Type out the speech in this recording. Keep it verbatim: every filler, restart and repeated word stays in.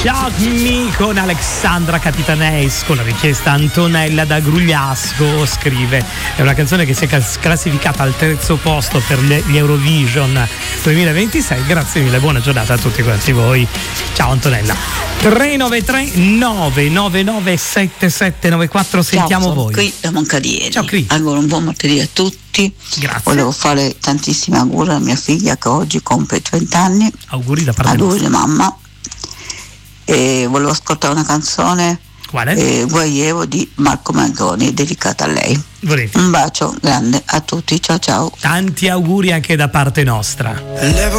Shock Me con Alexandra Capitaneis, con la richiesta Antonella da Grugliasco. Scrive, è una canzone che si è classificata al terzo posto per gli Eurovision duemilaventisei. Grazie mille, buona giornata a tutti quanti voi. Ciao Antonella. tre nove tre nove nove nove sette sette nove quattro, sentiamo Ciao, voi. Qui da Moncadieri. Ciao Cri. Allora, un buon martedì a tutti. Grazie. Volevo fare tantissimi auguri a mia figlia che oggi compie trenta anni. Auguri da parte a lui nostra. e mamma. E volevo ascoltare una canzone, quale? Eh, Guaievo di Marco Mangoni, dedicata a lei. Volete? Un bacio grande a tutti, ciao ciao. Tanti auguri anche da parte nostra. L'epoca